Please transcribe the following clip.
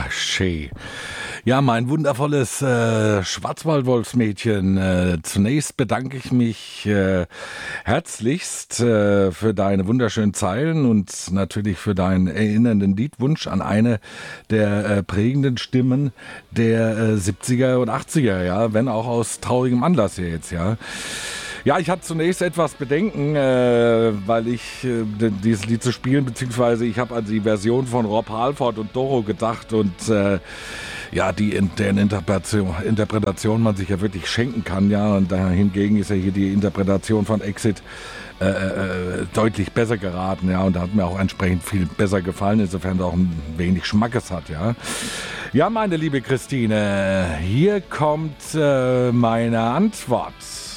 Schön. Ja, mein wundervolles Schwarzwaldwolfsmädchen. Zunächst bedanke ich mich herzlichst für deine wunderschönen Zeilen und natürlich für deinen erinnernden Liedwunsch an eine der prägenden Stimmen der 70er und 80er, ja, wenn auch aus traurigem Anlass hier jetzt, ja. Ja, ich hatte zunächst etwas Bedenken, weil ich dieses Lied zu spielen, beziehungsweise ich habe an die Version von Rob Halford und Doro gedacht und ja, deren Interpretation man sich ja wirklich schenken kann, ja, und hingegen ist ja hier die Interpretation von Exit deutlich besser geraten, ja, und da hat mir auch entsprechend viel besser gefallen, insofern auch ein wenig Schmackes hat, ja. Ja, meine liebe Christine, hier kommt meine Antwort.